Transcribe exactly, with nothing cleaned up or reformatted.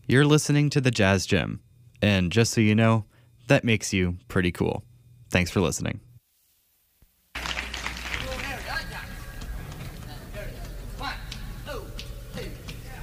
You're listening to The Jazz Gym. And just so you know, that makes you pretty cool. Thanks for listening.